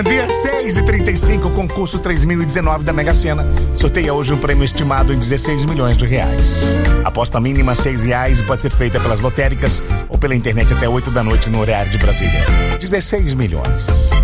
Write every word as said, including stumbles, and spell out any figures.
Dia seis e trinta e cinco, concurso três mil e dezenove da Mega Sena. Sorteia hoje um prêmio estimado em dezesseis milhões de reais. Aposta mínima seis reais e pode ser feita pelas lotéricas ou pela internet até oito da noite no horário de Brasília. dezesseis milhões.